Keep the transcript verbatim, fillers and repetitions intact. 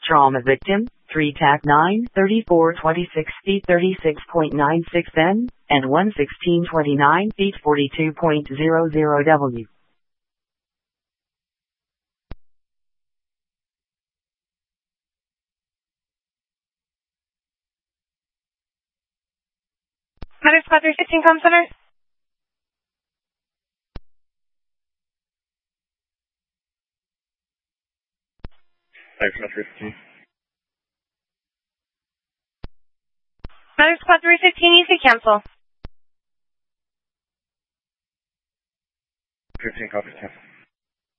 Trauma victim, three T A C nine, thirty-four twenty-six feet thirty-six point nine six N, and one sixteen twenty-nine feet forty-two point zero zero W. Matter Squad three sixteen Com Center. Thanks, Matter three fifteen. Matter Squad three fifteen, you can cancel. fifteen, copy, cancel.